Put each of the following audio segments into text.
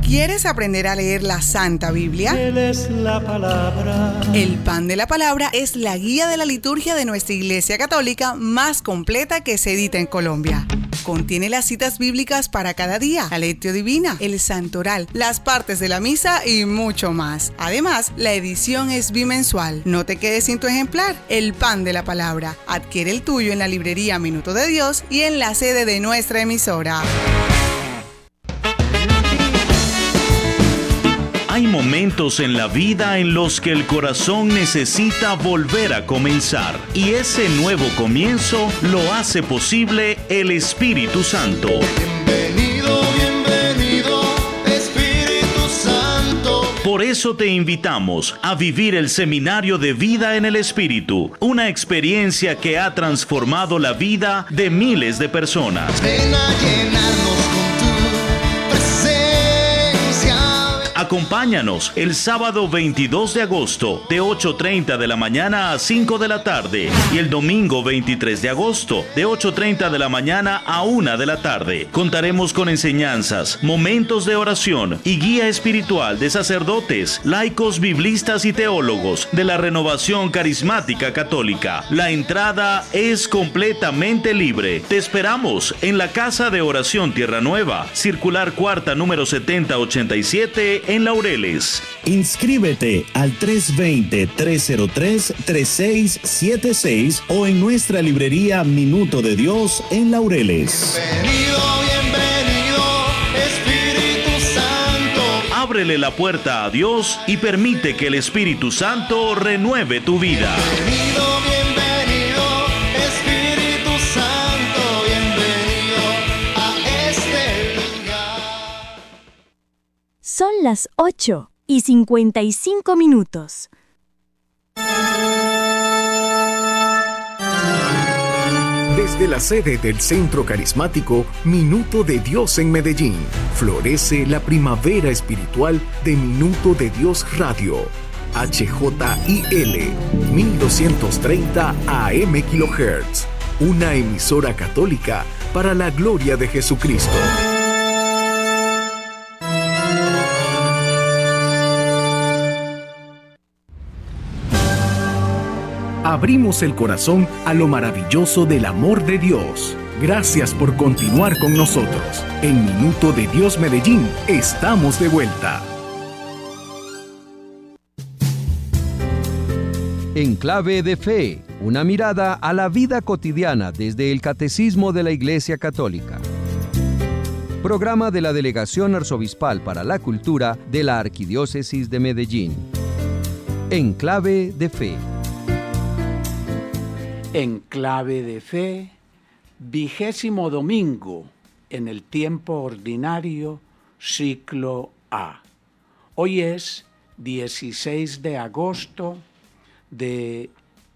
¿Quieres aprender a leer la Santa Biblia? Él es la palabra. El Pan de la Palabra es la guía de la liturgia de nuestra Iglesia Católica más completa que se edita en Colombia. Contiene las citas bíblicas para cada día, la lectio divina, el santoral, las partes de la misa y mucho más. Además, la edición es bimensual. No te quedes sin tu ejemplar. El Pan de la Palabra. Adquiere el tuyo en la librería Minuto de Dios y en la sede de nuestra emisora. Hay momentos en la vida en los que el corazón necesita volver a comenzar, y ese nuevo comienzo lo hace posible el Espíritu Santo. Bienvenido, bienvenido, Espíritu Santo. Por eso te invitamos a vivir el Seminario de Vida en el Espíritu, una experiencia que ha transformado la vida de miles de personas. Ven a llenarnos con tu presencia. Acompáñanos el sábado 22 de agosto de 8:30 de la mañana a 5 de la tarde y el domingo 23 de agosto de 8:30 de la mañana a 1 de la tarde. Contaremos con enseñanzas, momentos de oración y guía espiritual de sacerdotes, laicos, biblistas y teólogos de la Renovación Carismática Católica. La entrada es completamente libre. Te esperamos en la Casa de Oración Tierra Nueva, Circular Cuarta número 7087 en Laureles. Inscríbete al 320-303-3676 o en nuestra librería Minuto de Dios en Laureles. Bienvenido, bienvenido, Espíritu Santo. Ábrele la puerta a Dios y permite que el Espíritu Santo renueve tu vida. Bienvenido, bienvenido, Espíritu Santo. Bienvenido a este lugar. Son las 8:55. Desde la sede del Centro Carismático Minuto de Dios en Medellín, florece la primavera espiritual de Minuto de Dios Radio. HJIL 1230 AM kHz, una emisora católica para la gloria de Jesucristo. Abrimos el corazón a lo maravilloso del amor de Dios. Gracias por continuar con nosotros. En Minuto de Dios Medellín, estamos de vuelta. En Clave de Fe, una mirada a la vida cotidiana desde el Catecismo de la Iglesia Católica. Programa de la Delegación Arzobispal para la Cultura de la Arquidiócesis de Medellín. En Clave de Fe. En Clave de Fe, 20º domingo en el tiempo ordinario, ciclo A. Hoy es 16 de agosto de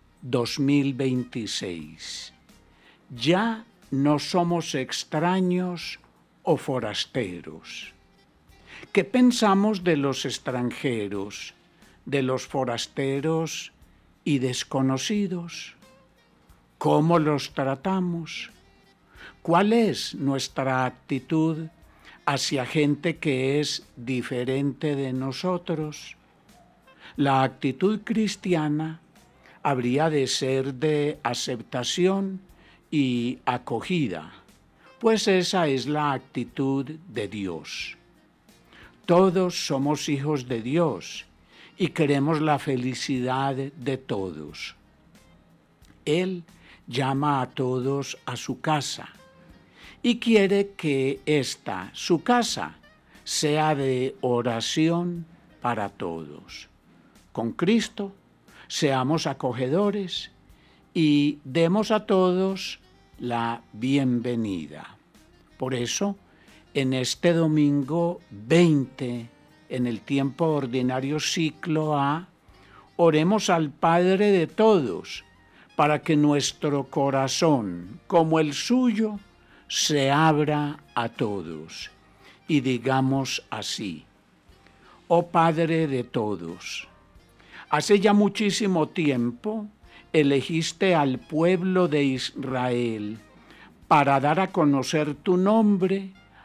2026. Ya no somos extraños o forasteros. ¿Qué pensamos de los extranjeros, de los forasteros y desconocidos? ¿Cómo los tratamos? ¿Cuál es nuestra actitud hacia gente que es diferente de nosotros? La actitud cristiana habría de ser de aceptación y acogida, pues esa es la actitud de Dios. Todos somos hijos de Dios y queremos la felicidad de todos. Él llama a todos a su casa y quiere que esta, su casa, sea de oración para todos. Con Cristo, seamos acogedores y demos a todos la bienvenida. Por eso, en este domingo 20, en el tiempo ordinario ciclo A, oremos al Padre de todos, para que nuestro corazón, como el suyo, se abra a todos. Y digamos así: oh Padre de todos, hace ya muchísimo tiempo elegiste al pueblo de Israel para dar a conocer tu nombre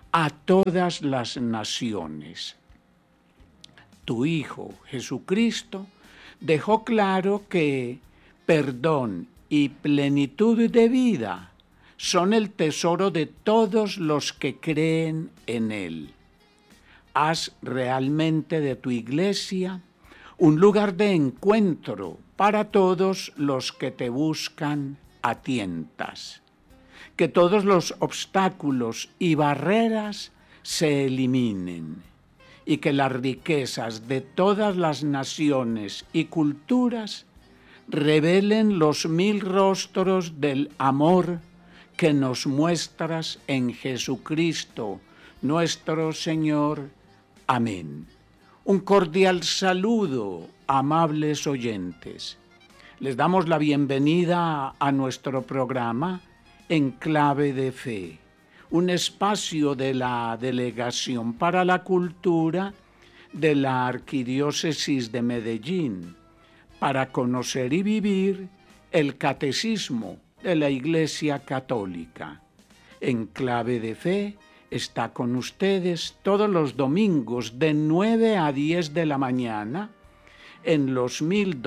a todas las naciones. Tu Hijo Jesucristo dejó claro que perdón y plenitud de vida son el tesoro de todos los que creen en Él. Haz realmente de tu iglesia un lugar de encuentro para todos los que te buscan a tientas. Que todos los obstáculos y barreras se eliminen y que las riquezas de todas las naciones y culturas revelen los 1000 rostros del amor que nos muestras en Jesucristo, nuestro Señor. Amén. Un cordial saludo, amables oyentes. Les damos la bienvenida a nuestro programa En Clave de Fe, un espacio de la Delegación para la Cultura de la Arquidiócesis de Medellín, para conocer y vivir el Catecismo de la Iglesia Católica. En Clave de Fe está con ustedes todos los domingos de 9 a 10 de la mañana en los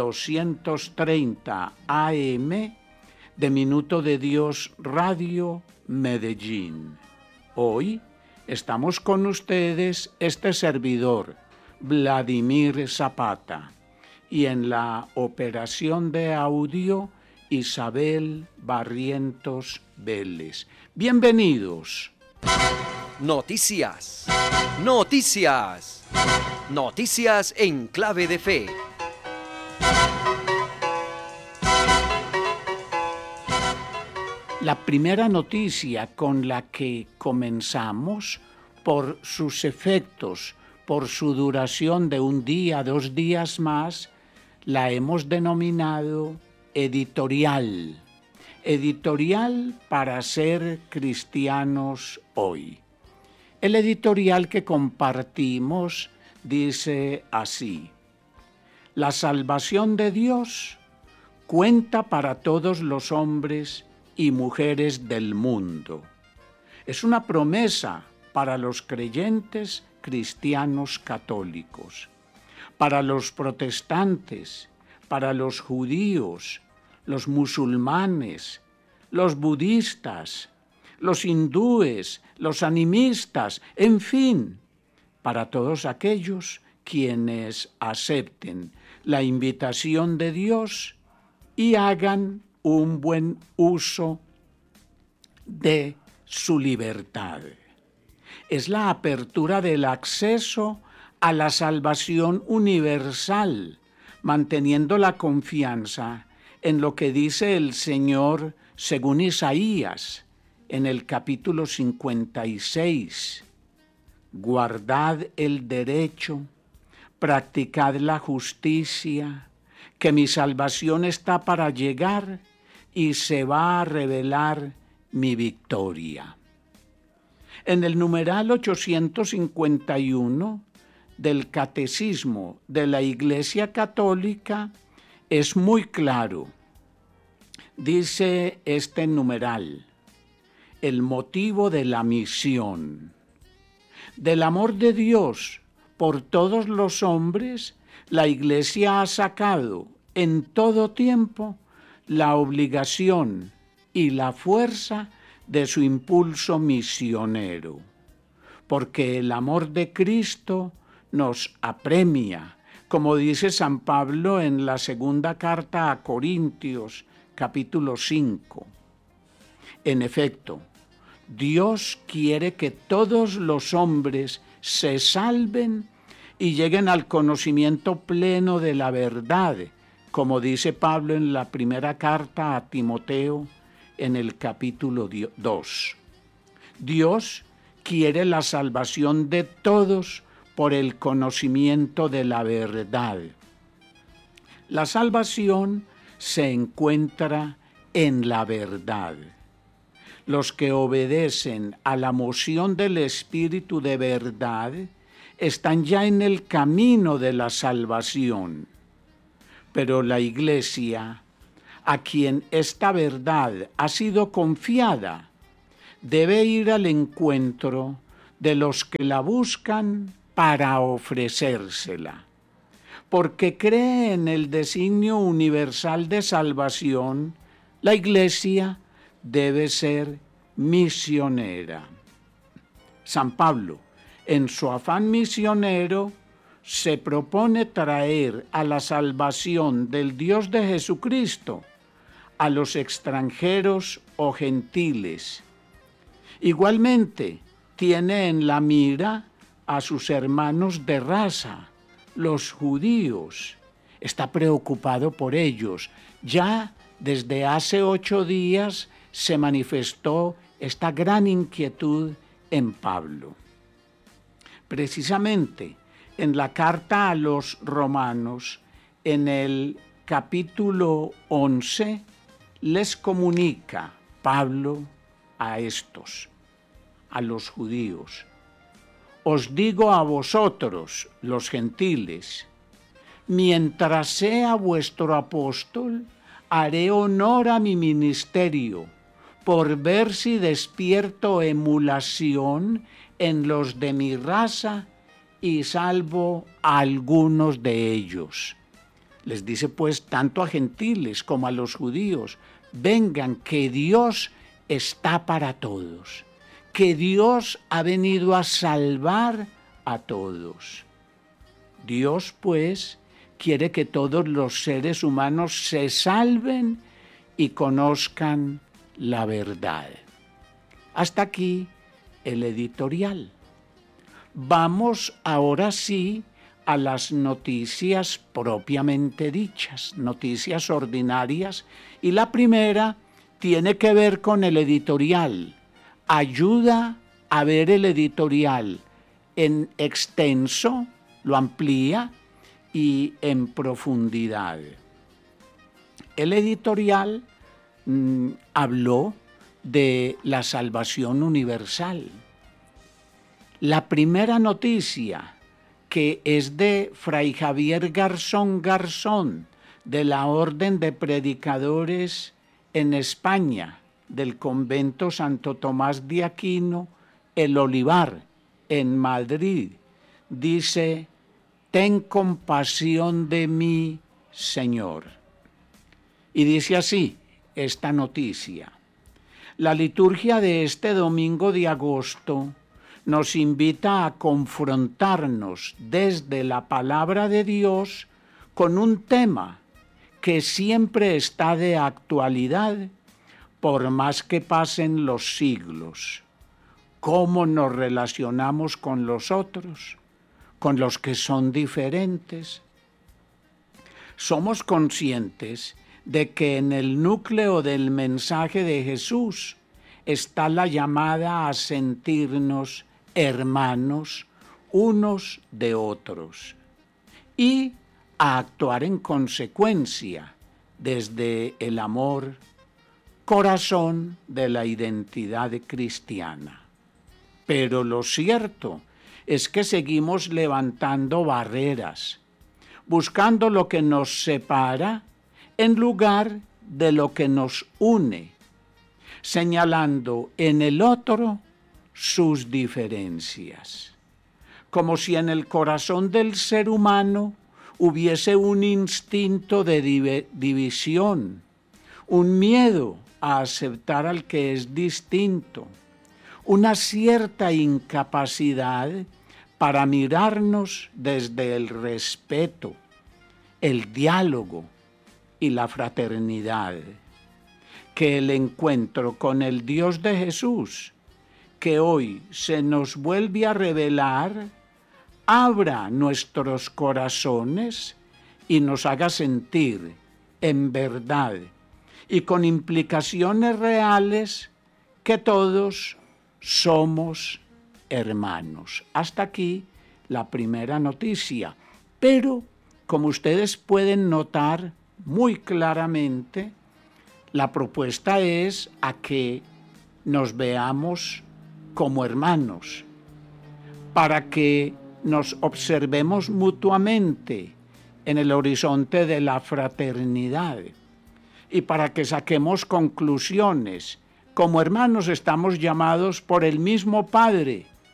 1230 AM de Minuto de Dios Radio Medellín. Hoy estamos con ustedes este servidor, Vladimir Zapata, y en la operación de audio, Isabel Barrientos Vélez. Bienvenidos. Noticias, noticias, noticias en Clave de Fe. La primera noticia con la que comenzamos, por sus efectos, por su duración de un día, 2 días más, la hemos denominado editorial. Editorial para ser cristianos hoy. El editorial que compartimos dice así: la salvación de Dios cuenta para todos los hombres y mujeres del mundo. Es una promesa para los creyentes cristianos católicos, para los protestantes, para los judíos, los musulmanes, los budistas, los hindúes, los animistas, en fin, para todos aquellos quienes acepten la invitación de Dios y hagan un buen uso de su libertad. Es la apertura del acceso a la salvación universal, manteniendo la confianza en lo que dice el Señor según Isaías en el capítulo 56. Guardad el derecho, practicad la justicia, que mi salvación está para llegar y se va a revelar mi victoria. En el numeral 851 del Catecismo de la Iglesia Católica es muy claro. Dice este numeral: el motivo de la misión. Del amor de Dios por todos los hombres, la Iglesia ha sacado en todo tiempo la obligación y la fuerza de su impulso misionero, porque el amor de Cristo nos apremia, como dice San Pablo en la segunda carta a Corintios, capítulo 5. En efecto, Dios quiere que todos los hombres se salven y lleguen al conocimiento pleno de la verdad, como dice Pablo en la primera carta a Timoteo en el capítulo 2. Dios quiere la salvación de todos por el conocimiento de la verdad. La salvación se encuentra en la verdad. Los que obedecen a la moción del Espíritu de verdad están ya en el camino de la salvación. Pero la Iglesia, a quien esta verdad ha sido confiada, debe ir al encuentro de los que la buscan para ofrecérsela. Porque cree en el designio universal de salvación, la Iglesia debe ser misionera. San Pablo, en su afán misionero, se propone traer a la salvación del Dios de Jesucristo a los extranjeros o gentiles. Igualmente, tiene en la mira a sus hermanos de raza, los judíos. Está preocupado por ellos. Ya desde hace 8 días se manifestó esta gran inquietud en Pablo. Precisamente en la carta a los romanos, en el capítulo 11, les comunica Pablo a estos, a los judíos: os digo a vosotros, los gentiles, mientras sea vuestro apóstol, haré honor a mi ministerio, por ver si despierto emulación en los de mi raza y salvo a algunos de ellos. Les dice pues tanto a gentiles como a los judíos: vengan, que Dios está para todos, que Dios ha venido a salvar a todos. Dios pues quiere que todos los seres humanos se salven y conozcan la verdad. Hasta aquí el editorial. Vamos ahora sí a las noticias propiamente dichas, noticias ordinarias, y la primera tiene que ver con el editorial. Ayuda a ver el editorial en extenso, lo amplía, y en profundidad. El editorial habló de la salvación universal. La primera noticia, que es de Fray Javier Garzón Garzón, de la Orden de Predicadores en España, del Convento Santo Tomás de Aquino, El Olivar, en Madrid, dice: ten compasión de mí, Señor. Y dice así esta noticia: la liturgia de este domingo de agosto nos invita a confrontarnos desde la palabra de Dios con un tema que siempre está de actualidad, por más que pasen los siglos. ¿Cómo nos relacionamos con los otros, con los que son diferentes? Somos conscientes de que en el núcleo del mensaje de Jesús está la llamada a sentirnos hermanos unos de otros y a actuar en consecuencia desde el amor, corazón de la identidad cristiana. Pero lo cierto es que seguimos levantando barreras, buscando lo que nos separa en lugar de lo que nos une, señalando en el otro sus diferencias, como si en el corazón del ser humano hubiese un instinto de división, un miedo a aceptar al que es distinto, una cierta incapacidad para mirarnos desde el respeto, el diálogo y la fraternidad. Que el encuentro con el Dios de Jesús, que hoy se nos vuelve a revelar, abra nuestros corazones y nos haga sentir en verdad y con implicaciones reales que todos somos hermanos. Hasta aquí la primera noticia. Pero, como ustedes pueden notar muy claramente, la propuesta es a que nos veamos como hermanos, para que nos observemos mutuamente en el horizonte de la fraternidad y para que saquemos conclusiones. Como hermanos estamos llamados por el mismo Padre,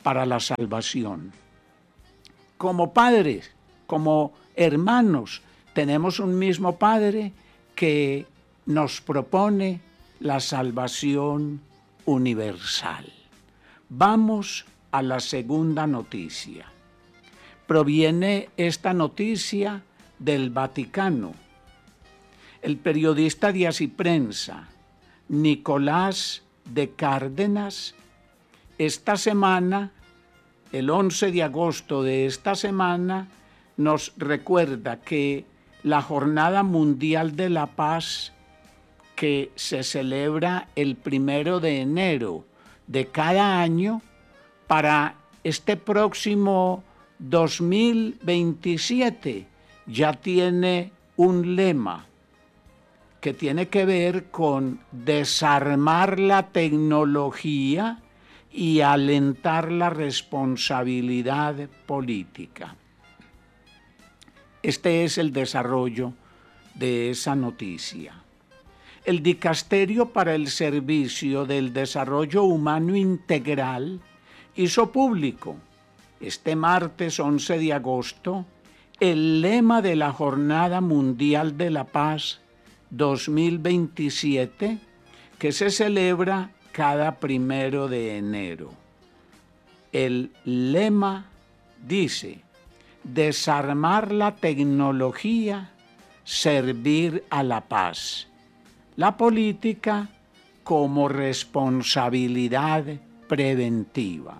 para la salvación. Como padres, como hermanos, tenemos un mismo Padre que nos propone la salvación universal. Vamos a la segunda noticia. Proviene esta noticia del Vaticano. El periodista de Asiprensa, Nicolás de Cárdenas, esta semana, el 11 de agosto de esta semana, nos recuerda que la Jornada Mundial de la Paz, que se celebra el 1 de enero de cada año, para este próximo 2027 ya tiene un lema que tiene que ver con desarmar la tecnología y alentar la responsabilidad política. Este es el desarrollo de esa noticia. El Dicasterio para el Servicio del Desarrollo Humano Integral hizo público este martes 11 de agosto el lema de la Jornada Mundial de la Paz 2027, que se celebra cada 1 de enero. El lema dice: desarmar la tecnología, servir a la paz. La política como responsabilidad preventiva.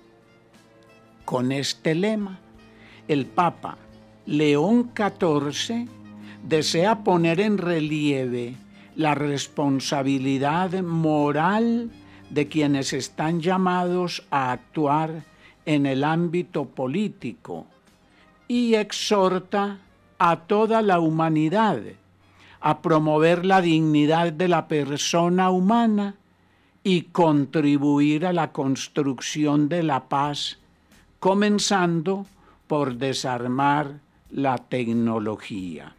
Con este lema, el Papa León XIV desea poner en relieve la responsabilidad moral de quienes están llamados a actuar en el ámbito político y exhorta a toda la humanidad a promover la dignidad de la persona humana y contribuir a la construcción de la paz, comenzando por desarmar la tecnología.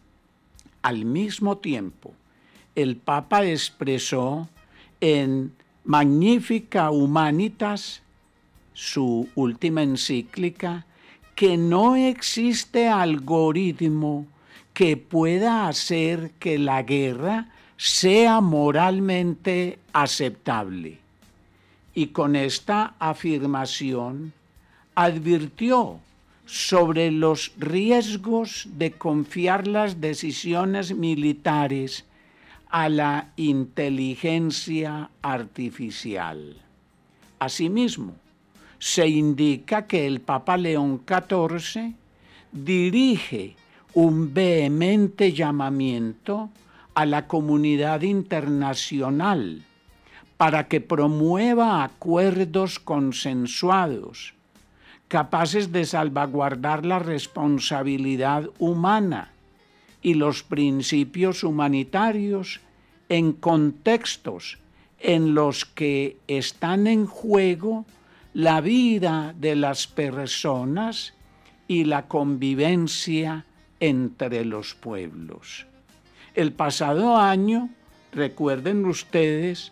Al mismo tiempo, el Papa expresó en Magnificat Humanitas, su última encíclica, que no existe algoritmo que pueda hacer que la guerra sea moralmente aceptable. Y con esta afirmación advirtió sobre los riesgos de confiar las decisiones militares a la inteligencia artificial. Asimismo, se indica que el Papa León XIV dirige un vehemente llamamiento a la comunidad internacional para que promueva acuerdos consensuados, capaces de salvaguardar la responsabilidad humana y los principios humanitarios en contextos en los que están en juego la vida de las personas y la convivencia entre los pueblos. El pasado año, recuerden ustedes,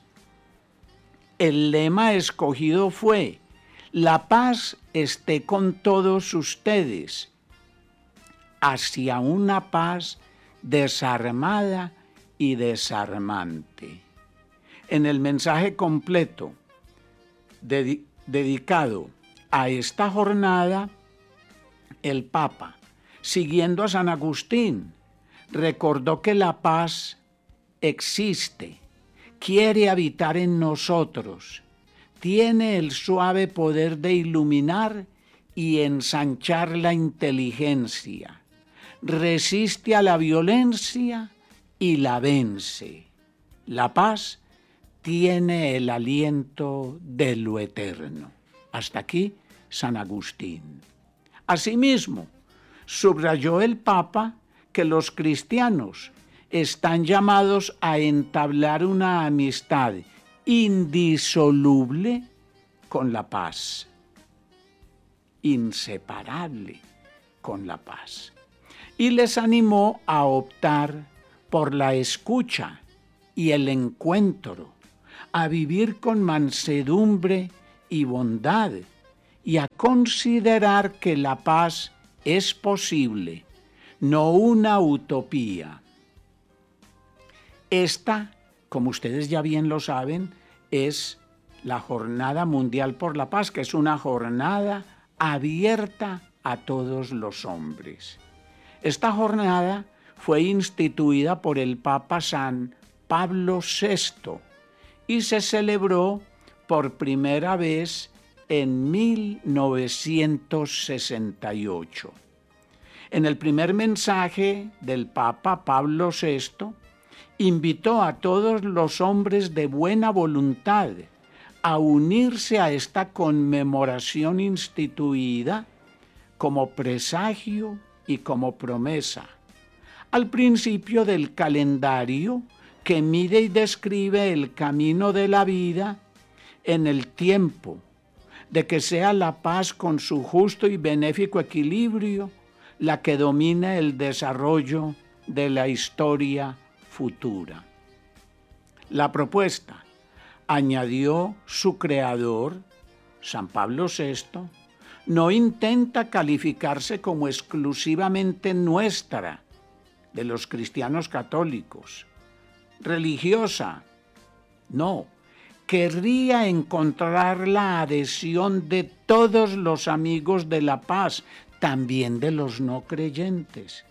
el lema escogido fue: la paz esté con todos ustedes, hacia una paz desarmada y desarmante. En el mensaje completo dedicado a esta jornada, el Papa, siguiendo a San Agustín, recordó que la paz existe, quiere habitar en nosotros, tiene el suave poder de iluminar y ensanchar la inteligencia, resiste a la violencia y la vence. La paz tiene el aliento de lo eterno. Hasta aquí San Agustín. Asimismo, subrayó el Papa que los cristianos están llamados a entablar una amistad indisoluble con la paz, inseparable con la paz, y les animó a optar por la escucha y el encuentro, a vivir con mansedumbre y bondad, y a considerar que la paz es posible, no una utopía. Esta, como ustedes ya bien lo saben, es la Jornada Mundial por la Paz, que es una jornada abierta a todos los hombres. Esta jornada fue instituida por el Papa San Pablo VI y se celebró por primera vez en 1968. En el primer mensaje del Papa Pablo VI, invitó a todos los hombres de buena voluntad a unirse a esta conmemoración instituida como presagio y como promesa, al principio del calendario que mide y describe el camino de la vida en el tiempo, de que sea la paz con su justo y benéfico equilibrio la que domine el desarrollo de la historia futura. La propuesta, añadió su creador, San Pablo VI, no intenta calificarse como exclusivamente nuestra, de los cristianos católicos, religiosa. No, querría encontrar la adhesión de todos los amigos de la paz, también de los no creyentes,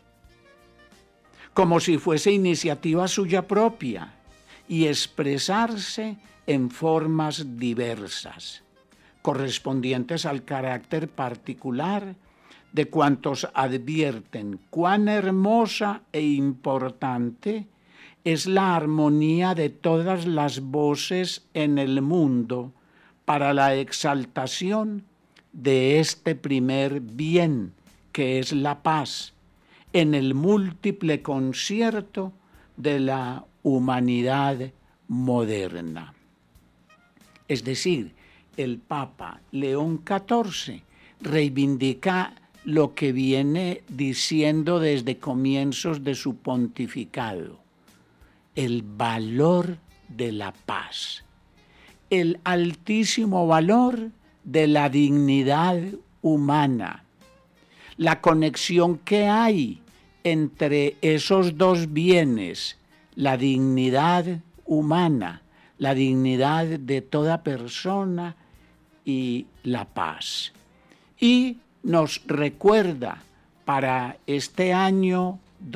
como si fuese iniciativa suya propia y expresarse en formas diversas, correspondientes al carácter particular de cuantos advierten cuán hermosa e importante es la armonía de todas las voces en el mundo para la exaltación de este primer bien que es la paz en el múltiple concierto de la humanidad moderna. Es decir, el Papa León XIV reivindica lo que viene diciendo desde comienzos de su pontificado: el valor de la paz, el altísimo valor de la dignidad humana, la conexión que hay entre esos dos bienes, la dignidad humana, la dignidad de toda persona y la paz. Y nos recuerda para este año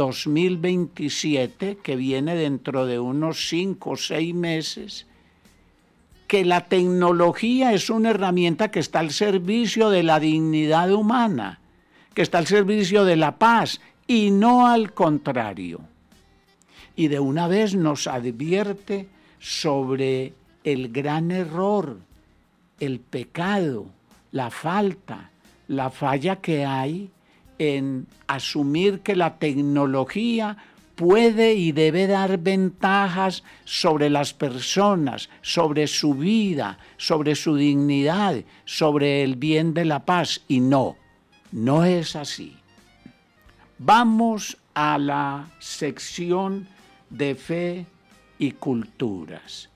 2027, que viene dentro de unos 5 o 6 meses, que la tecnología es una herramienta que está al servicio de la dignidad humana, que está al servicio de la paz y no al contrario. Y de una vez nos advierte sobre el gran error, el pecado, la falta, la falla que hay en asumir que la tecnología puede y debe dar ventajas sobre las personas, sobre su vida, sobre su dignidad, sobre el bien de la paz. Y no es así. Vamos a la sección de fe y culturas.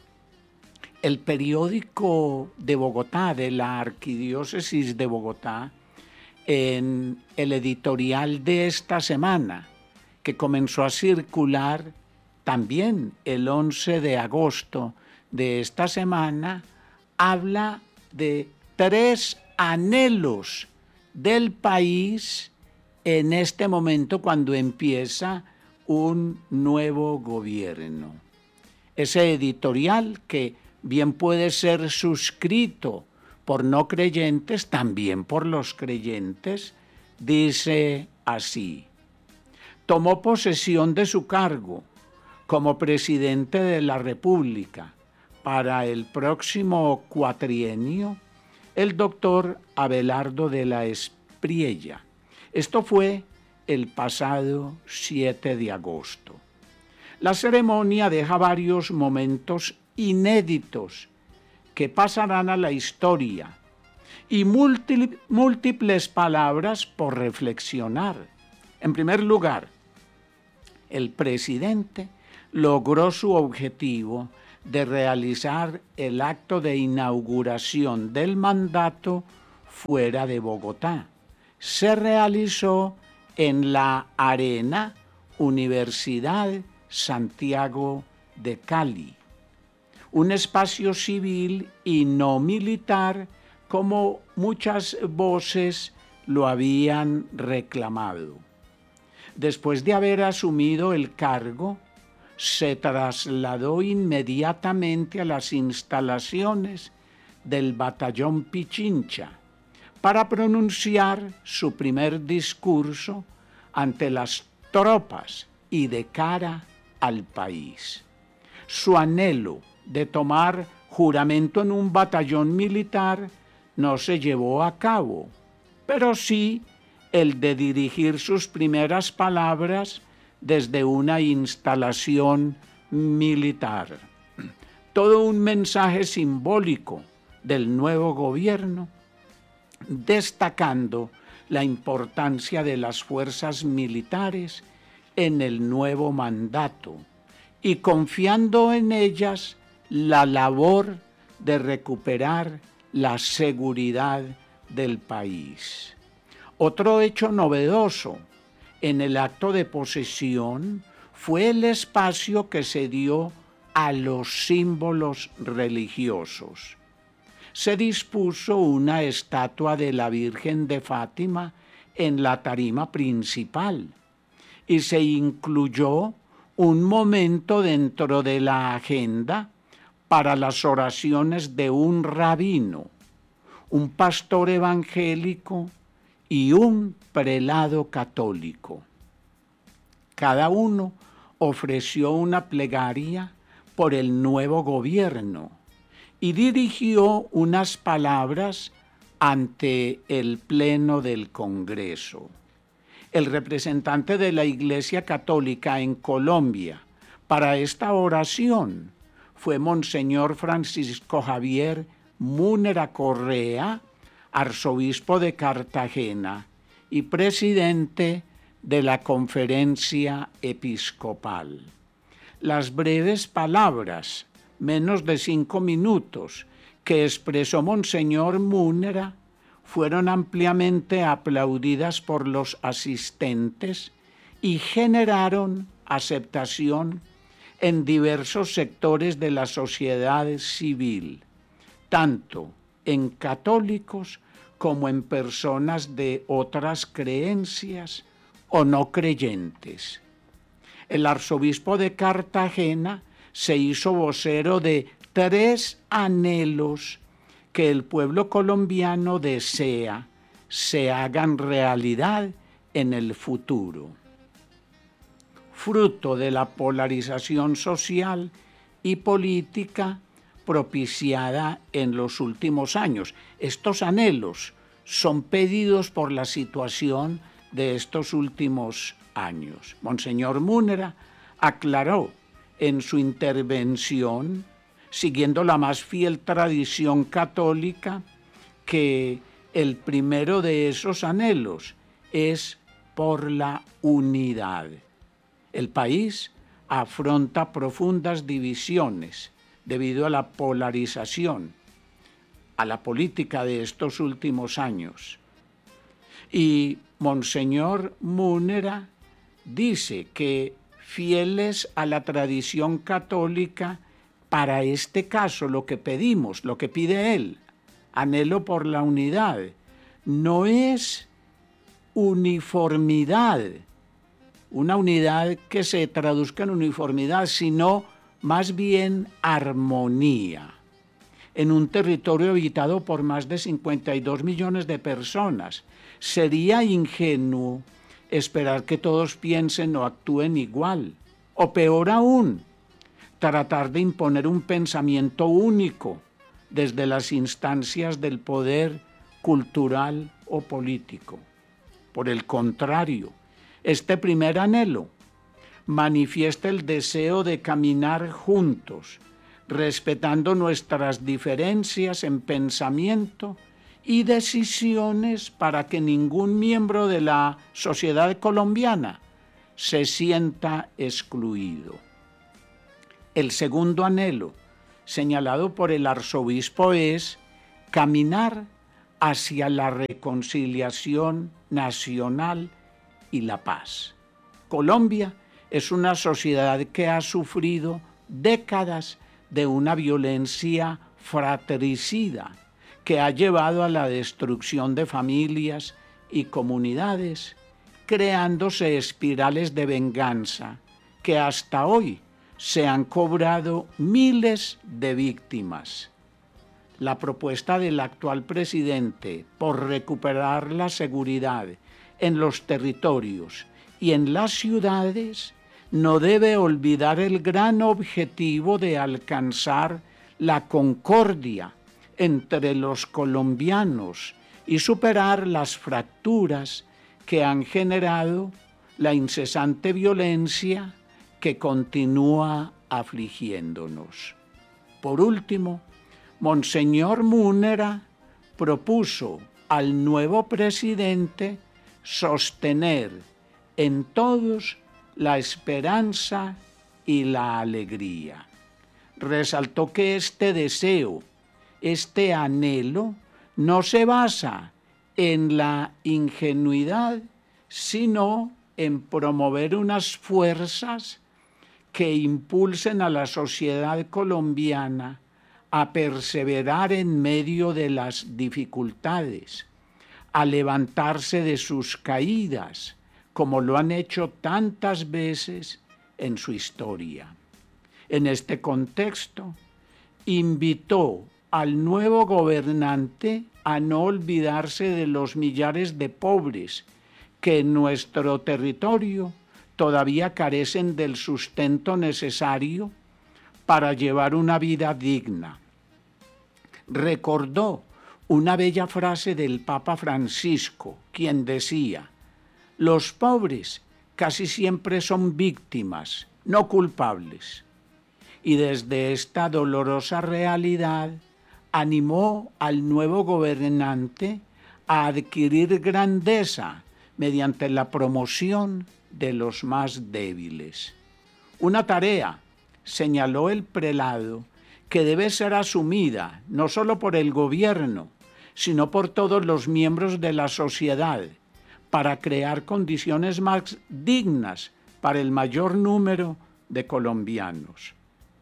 El periódico de Bogotá, de la Arquidiócesis de Bogotá, en el editorial de esta semana, que comenzó a circular también el 11 de agosto de esta semana, habla de 3 anhelos del país en este momento cuando empieza un nuevo gobierno. Ese editorial, que bien puede ser suscrito por no creyentes, también por los creyentes, dice así: tomó posesión de su cargo como presidente de la República para el próximo cuatrienio el doctor Abelardo de la Espriella. Esto fue el pasado 7 de agosto. La ceremonia deja varios momentos inéditos que pasarán a la historia y múltiples palabras por reflexionar. En primer lugar, el presidente logró su objetivo de realizar el acto de inauguración del mandato fuera de Bogotá. Se realizó en la Arena Universidad Santiago de Cali, un espacio civil y no militar como muchas voces lo habían reclamado. Después de haber asumido el cargo, se trasladó inmediatamente a las instalaciones del Batallón Pichincha para pronunciar su primer discurso ante las tropas y de cara al país. Su anhelo de tomar juramento en un batallón militar no se llevó a cabo, pero sí el de dirigir sus primeras palabras desde una instalación militar. Todo un mensaje simbólico del nuevo gobierno, destacando la importancia de las fuerzas militares en el nuevo mandato y confiando en ellas la labor de recuperar la seguridad del país. Otro hecho novedoso en el acto de posesión fue el espacio que se dio a los símbolos religiosos. Se dispuso una estatua de la Virgen de Fátima en la tarima principal y se incluyó un momento dentro de la agenda para las oraciones de un rabino, un pastor evangélico y un prelado católico. Cada uno ofreció una plegaria por el nuevo gobierno y dirigió unas palabras ante el Pleno del Congreso. El representante de la Iglesia Católica en Colombia para esta oración fue Monseñor Francisco Javier Múnera Correa, arzobispo de Cartagena y presidente de la Conferencia Episcopal. Las breves palabras, menos de 5 minutos, que expresó Monseñor Múnera fueron ampliamente aplaudidas por los asistentes y generaron aceptación en diversos sectores de la sociedad civil, tanto en católicos como en personas de otras creencias o no creyentes. El arzobispo de Cartagena se hizo vocero de 3 anhelos que el pueblo colombiano desea se hagan realidad en el futuro. Fruto de la polarización social y política propiciada en los últimos años. Estos anhelos son pedidos por la situación de estos últimos años. Monseñor Múnera aclaró en su intervención, siguiendo la más fiel tradición católica, que el primero de esos anhelos es por la unidad. El país afronta profundas divisiones debido a la polarización, a la política de estos últimos años. Y Monseñor Múnera dice que, fieles a la tradición católica, para este caso lo que pedimos, lo que pide él, anhelo por la unidad, no es uniformidad, una unidad que se traduzca en uniformidad, sino más bien armonía. En un territorio habitado por más de 52 millones de personas, sería ingenuo esperar que todos piensen o actúen igual, o peor aún, tratar de imponer un pensamiento único desde las instancias del poder cultural o político. Por el contrario, este primer anhelo manifiesta el deseo de caminar juntos, respetando nuestras diferencias en pensamiento y decisiones para que ningún miembro de la sociedad colombiana se sienta excluido. El segundo anhelo, señalado por el arzobispo, es caminar hacia la reconciliación nacional y la paz. Colombia es una sociedad que ha sufrido décadas de una violencia fratricida que ha llevado a la destrucción de familias y comunidades, creándose espirales de venganza que hasta hoy se han cobrado miles de víctimas. La propuesta del actual presidente por recuperar la seguridad en los territorios y en las ciudades no debe olvidar el gran objetivo de alcanzar la concordia entre los colombianos y superar las fracturas que han generado la incesante violencia que continúa afligiéndonos. Por último, Monseñor Múnera propuso al nuevo presidente sostener en todos la esperanza y la alegría. Resaltó que este deseo, este anhelo, no se basa en la ingenuidad, sino en promover unas fuerzas que impulsen a la sociedad colombiana a perseverar en medio de las dificultades, a levantarse de sus caídas, como lo han hecho tantas veces en su historia. En este contexto, invitó al nuevo gobernante a no olvidarse de los millares de pobres que en nuestro territorio todavía carecen del sustento necesario para llevar una vida digna. Recordó una bella frase del Papa Francisco, quien decía: los pobres casi siempre son víctimas, no culpables. Y desde esta dolorosa realidad animó al nuevo gobernante a adquirir grandeza mediante la promoción de los más débiles. Una tarea, señaló el prelado, que debe ser asumida no solo por el gobierno, sino por todos los miembros de la sociedad, para crear condiciones más dignas para el mayor número de colombianos.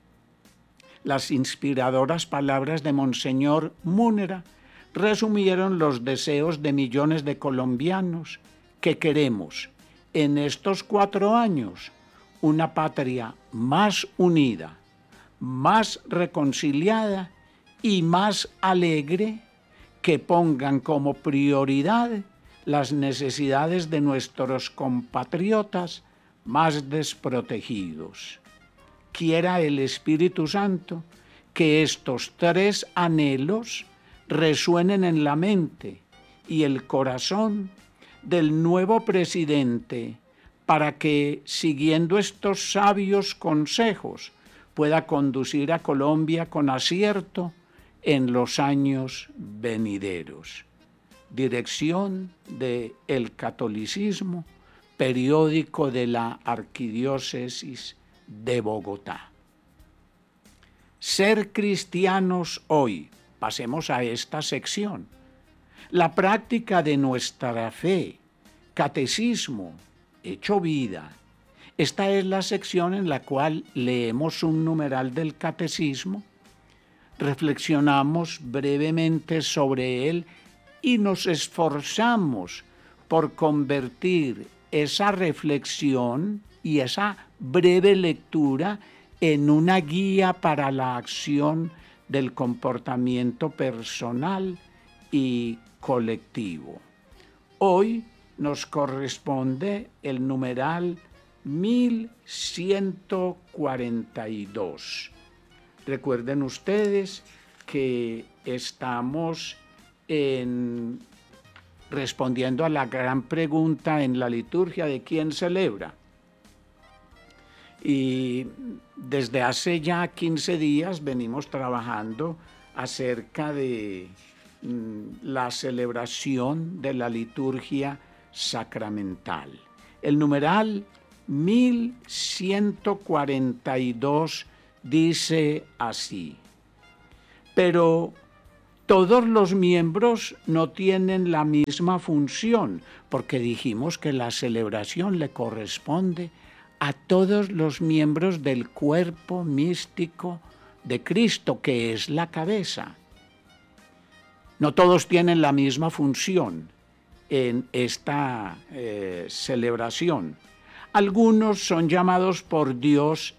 Las inspiradoras palabras de Monseñor Múnera resumieron los deseos de millones de colombianos que queremos, en estos 4 años, una patria más unida, más reconciliada y más alegre, que pongan como prioridad las necesidades de nuestros compatriotas más desprotegidos. Quiera el Espíritu Santo que estos 3 anhelos resuenen en la mente y el corazón del nuevo presidente, para que, siguiendo estos sabios consejos, pueda conducir a Colombia con acierto en los años venideros. Dirección de El Catolicismo, periódico de la Arquidiócesis de Bogotá. Ser cristianos hoy. Pasemos a esta sección. La práctica de nuestra fe, catecismo, hecho vida. Esta es la sección en la cual leemos un numeral del catecismo, reflexionamos brevemente sobre él y nos esforzamos por convertir esa reflexión y esa breve lectura en una guía para la acción del comportamiento personal y colectivo. Hoy nos corresponde el numeral 1142. Recuerden ustedes que estamos respondiendo a la gran pregunta en la liturgia de quién celebra. Y desde hace ya 15 días venimos trabajando acerca de la celebración de la liturgia sacramental. El numeral 1142 dice así: pero Todos los miembros no tienen la misma función, porque dijimos que la celebración le corresponde a todos los miembros del cuerpo místico de Cristo, que es la cabeza. No todos tienen la misma función en esta celebración. Algunos son llamados por Dios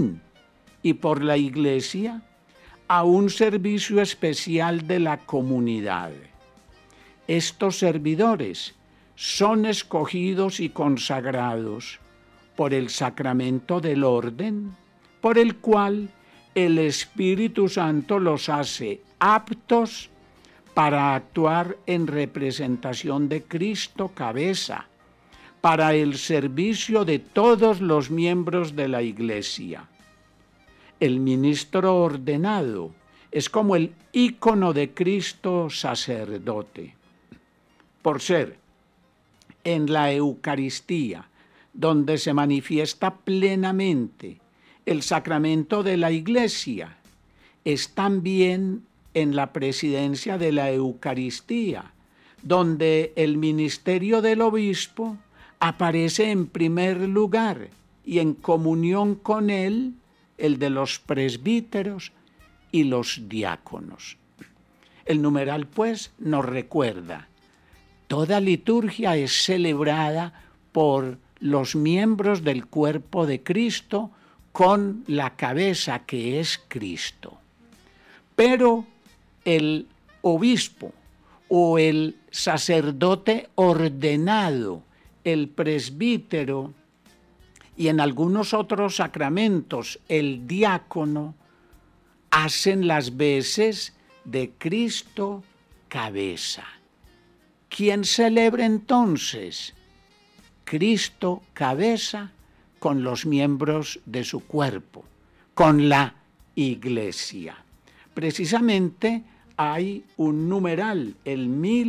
y por la Iglesia a un servicio especial de la comunidad. Estos servidores son escogidos y consagrados por el sacramento del orden, por el cual el Espíritu Santo los hace aptos para actuar en representación de Cristo, cabeza, para el servicio de todos los miembros de la Iglesia. El ministro ordenado es como el ícono de Cristo sacerdote, por ser en la Eucaristía, donde se manifiesta plenamente el sacramento de la Iglesia, es también en la presidencia de la Eucaristía, donde el ministerio del obispo aparece en primer lugar y en comunión con él el de los presbíteros y los diáconos. El numeral, pues, nos recuerda, toda liturgia es celebrada por los miembros del cuerpo de Cristo con la cabeza que es Cristo. Pero el obispo o el sacerdote ordenado, el presbítero y en algunos otros sacramentos el diácono hacen las veces de Cristo cabeza. ¿Quién celebra entonces? Cristo cabeza con los miembros de su cuerpo, con la Iglesia. Precisamente hay un numeral, el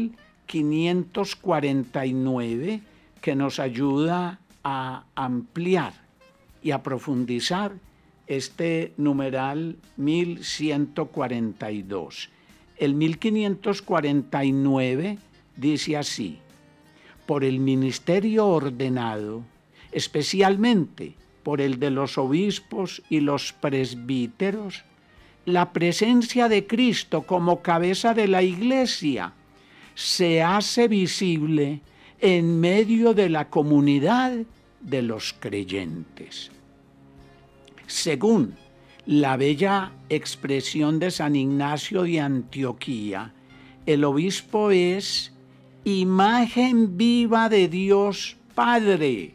1549, que nos ayuda a ampliar y a profundizar este numeral 1142. El 1549 dice así: por el ministerio ordenado, especialmente por el de los obispos y los presbíteros, la presencia de Cristo como cabeza de la Iglesia se hace visible en medio de la comunidad de los creyentes. Según la bella expresión de San Ignacio de Antioquía, el obispo es imagen viva de Dios Padre.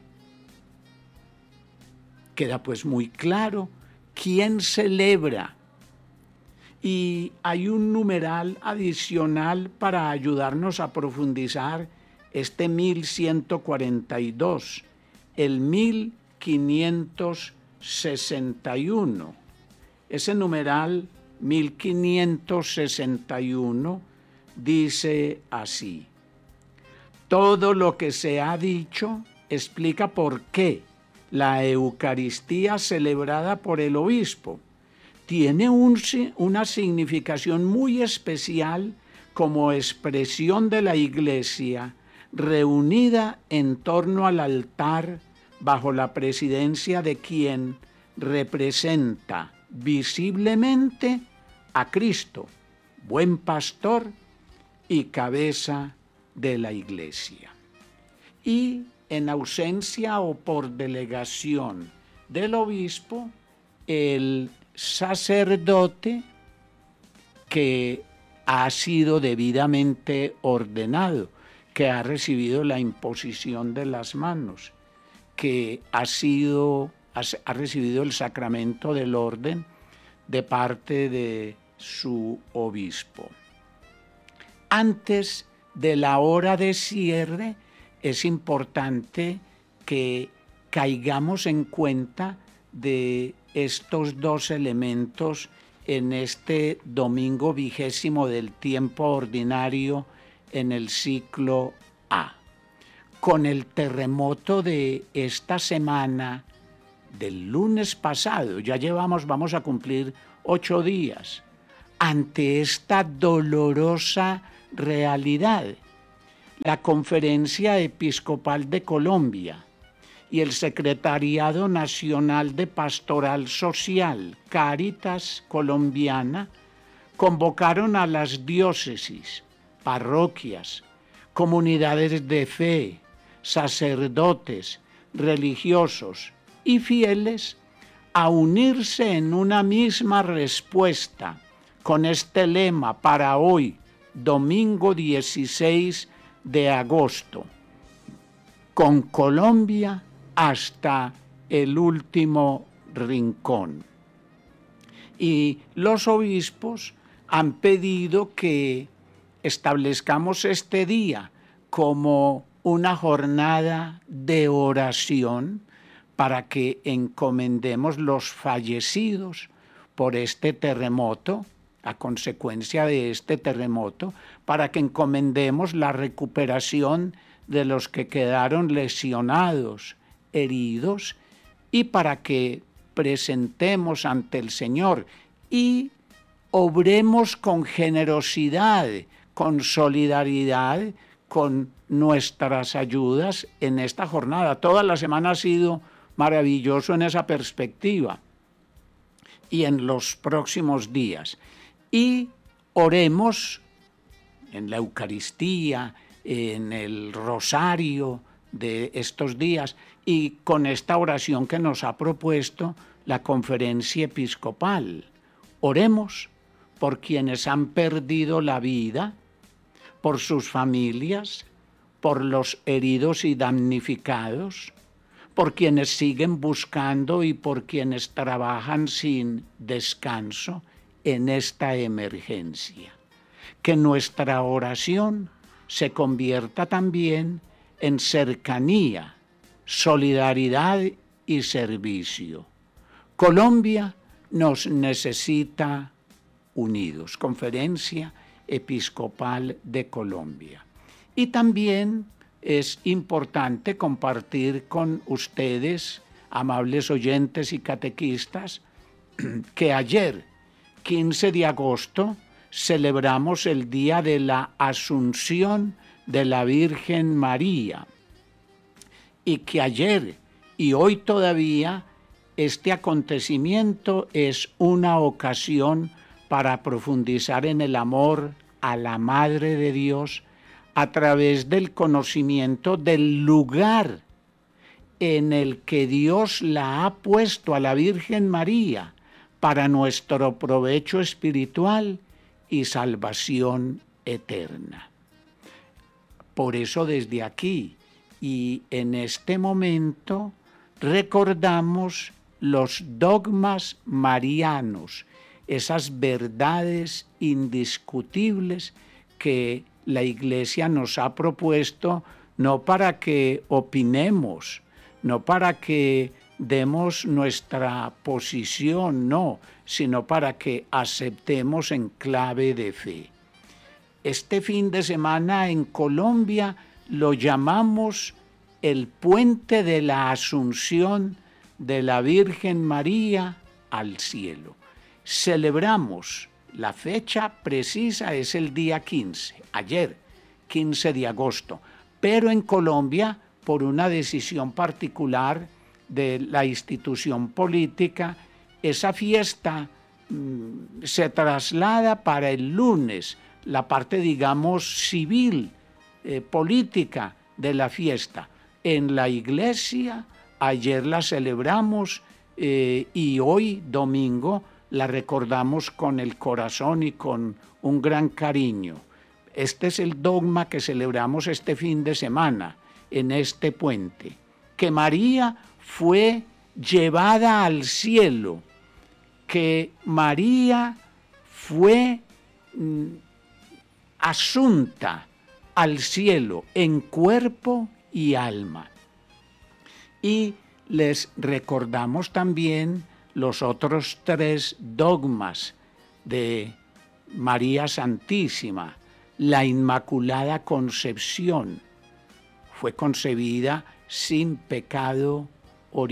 Queda pues muy claro quién celebra. Y hay un numeral adicional para ayudarnos a profundizar este 1142, el 1561. Ese numeral 1561 dice así: todo lo que se ha dicho explica por qué la Eucaristía celebrada por el obispo tiene una significación muy especial como expresión de la Iglesia reunida en torno al altar bajo la presidencia de quien representa visiblemente a Cristo, buen pastor y cabeza de la Iglesia. Y en ausencia o por delegación del obispo, el sacerdote que ha sido debidamente ordenado, que ha recibido la imposición de las manos, que ha recibido el sacramento del orden de parte de su obispo. Antes de la hora de cierre, es importante que caigamos en cuenta de estos dos elementos en este domingo 20 del tiempo ordinario en el ciclo A. Con el terremoto de esta semana, del lunes pasado, vamos a cumplir 8 días, ante esta dolorosa realidad. La Conferencia Episcopal de Colombia y el Secretariado Nacional de Pastoral Social, Cáritas Colombiana, convocaron a las diócesis, parroquias, comunidades de fe, sacerdotes, religiosos y fieles a unirse en una misma respuesta con este lema para hoy, domingo 16 de agosto, con Colombia hasta el último rincón. Y los obispos han pedido que establezcamos este día como una jornada de oración para que encomendemos los fallecidos por este terremoto, a consecuencia de este terremoto, para que encomendemos la recuperación de los que quedaron lesionados, heridos, y para que presentemos ante el Señor y obremos con generosidad, con solidaridad, con nuestras ayudas en esta jornada. Toda la semana ha sido maravilloso en esa perspectiva y en los próximos días. Y oremos en la Eucaristía, en el rosario de estos días y con esta oración que nos ha propuesto la Conferencia Episcopal. Oremos por quienes han perdido la vida, por sus familias, por los heridos y damnificados, por quienes siguen buscando y por quienes trabajan sin descanso en esta emergencia. Que nuestra oración se convierta también en cercanía, solidaridad y servicio. Colombia nos necesita unidos. Conferencia Episcopal de Colombia. Y también es importante compartir con ustedes, amables oyentes y catequistas, que ayer, 15 de agosto, celebramos el Día de la Asunción de la Virgen María, y que ayer y hoy todavía este acontecimiento es una ocasión para profundizar en el amor a la Madre de Dios a través del conocimiento del lugar en el que Dios la ha puesto a la Virgen María para nuestro provecho espiritual y salvación eterna. Por eso desde aquí y en este momento recordamos los dogmas marianos, esas verdades indiscutibles que la Iglesia nos ha propuesto, no para que opinemos, no para que demos nuestra posición, no, sino para que aceptemos en clave de fe. Este fin de semana en Colombia lo llamamos el Puente de la Asunción de la Virgen María al cielo. Celebramos, la fecha precisa es el día 15, ayer, 15 de agosto, pero en Colombia, por una decisión particular de la institución política, esa fiesta se traslada para el lunes, la parte, digamos, civil, política de la fiesta. En la iglesia, ayer la celebramos y hoy, domingo, la recordamos con el corazón y con un gran cariño. Este es el dogma que celebramos este fin de semana, en este puente, que María fue llevada al cielo, que María fue asunta al cielo en cuerpo y alma. Y les recordamos también los otros 3 dogmas de María Santísima. La Inmaculada Concepción fue concebida sin pecado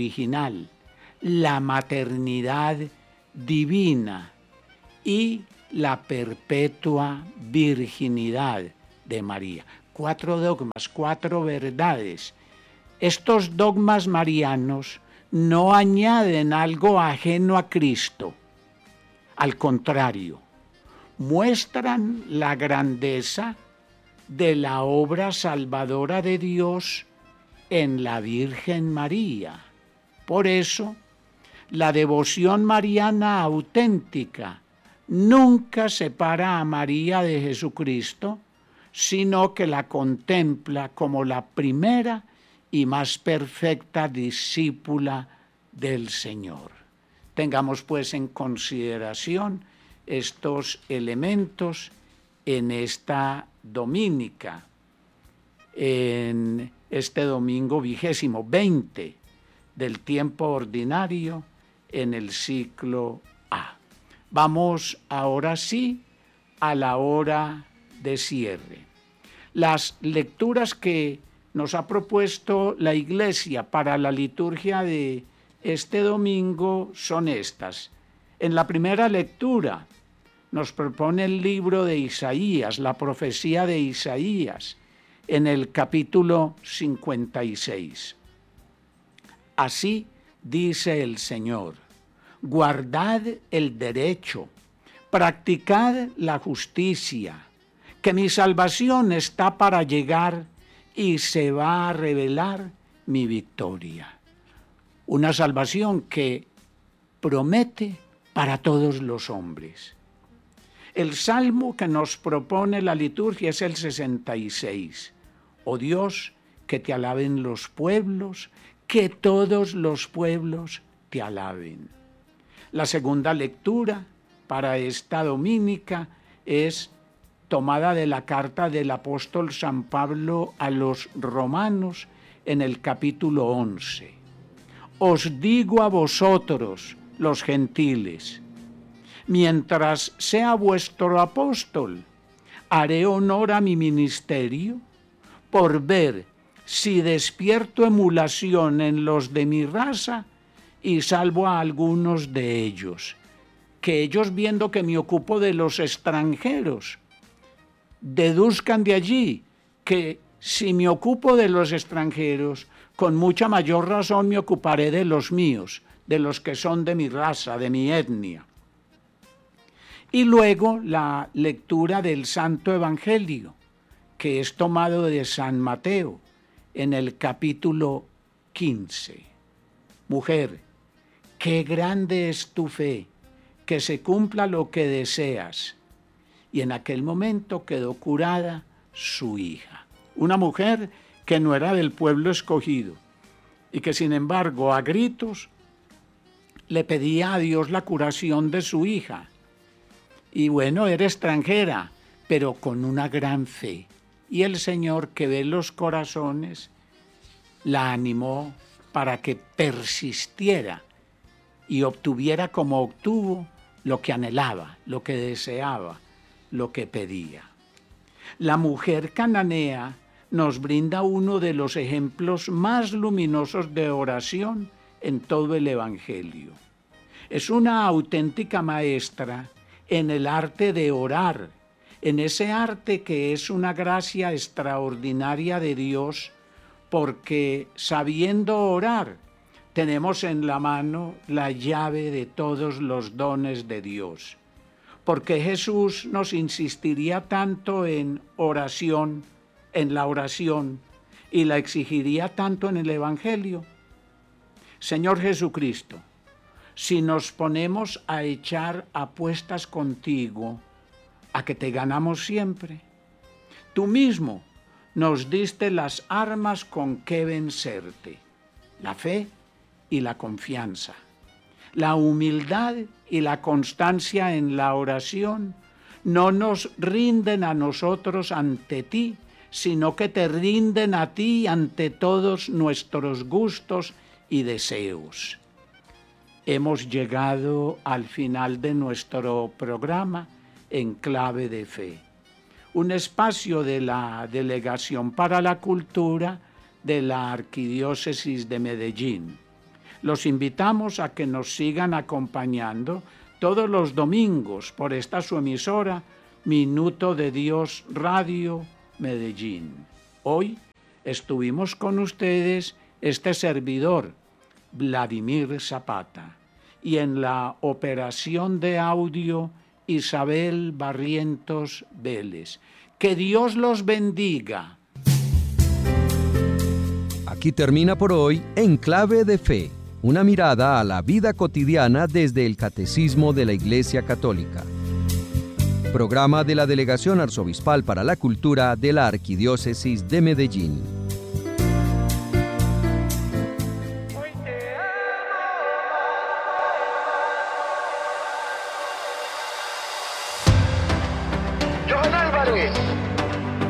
original. La maternidad divina y la perpetua virginidad de María. 4 dogmas, 4 verdades. Estos dogmas marianos no añaden algo ajeno a Cristo. Al contrario, muestran la grandeza de la obra salvadora de Dios en la Virgen María. Por eso, la devoción mariana auténtica nunca separa a María de Jesucristo, sino que la contempla como la primera y más perfecta discípula del Señor. Tengamos pues en consideración estos elementos en esta dominica, en este domingo 20 del tiempo ordinario en el ciclo A. Vamos ahora sí a la hora de cierre. Las lecturas que nos ha propuesto la Iglesia para la liturgia de este domingo son estas. En la primera lectura nos propone el libro de Isaías, la profecía de Isaías, en el capítulo 56. Así dice el Señor: guardad el derecho, practicad la justicia, que mi salvación está para llegar y se va a revelar mi victoria. Una salvación que promete para todos los hombres. El salmo que nos propone la liturgia es el 66. Oh Dios, que te alaben los pueblos, que todos los pueblos te alaben. La segunda lectura para esta dominica es tomada de la carta del apóstol San Pablo a los romanos en el capítulo 11. Os digo a vosotros, los gentiles, mientras sea vuestro apóstol, haré honor a mi ministerio por ver si despierto emulación en los de mi raza y salvo a algunos de ellos, que ellos, viendo que me ocupo de los extranjeros, deduzcan de allí que si me ocupo de los extranjeros, con mucha mayor razón me ocuparé de los míos, de los que son de mi raza, de mi etnia. Y luego la lectura del Santo Evangelio, que es tomado de San Mateo, en el capítulo 15. Mujer, qué grande es tu fe, que se cumpla lo que deseas. Y en aquel momento quedó curada su hija. Una mujer que no era del pueblo escogido y que sin embargo a gritos le pedía a Dios la curación de su hija. Y bueno, era extranjera, pero con una gran fe. Y el Señor, que ve los corazones, la animó para que persistiera y obtuviera como obtuvo lo que anhelaba, lo que deseaba, lo que pedía. La mujer cananea nos brinda uno de los ejemplos más luminosos de oración en todo el Evangelio. Es una auténtica maestra en el arte de orar, en ese arte que es una gracia extraordinaria de Dios, porque sabiendo orar, tenemos en la mano la llave de todos los dones de Dios. Porque Jesús nos insistiría tanto en oración, en la oración, y la exigiría tanto en el Evangelio. Señor Jesucristo, si nos ponemos a echar apuestas contigo, a que te ganamos siempre, tú mismo nos diste las armas con que vencerte, la fe y la confianza, la humildad y la constancia en la oración no nos rinden a nosotros ante ti, sino que te rinden a ti ante todos nuestros gustos y deseos. Hemos llegado al final de nuestro programa en Clave de Fe, un espacio de la Delegación para la Cultura de la Arquidiócesis de Medellín. Los invitamos a que nos sigan acompañando todos los domingos por esta su emisora, Minuto de Dios Radio Medellín. Hoy estuvimos con ustedes este servidor, Vladimir Zapata, y en la operación de audio, Isabel Barrientos Vélez. Que Dios los bendiga. Aquí termina por hoy En Clave de Fe, una mirada a la vida cotidiana desde el Catecismo de la Iglesia Católica. Programa de la Delegación Arzobispal para la Cultura de la Arquidiócesis de Medellín.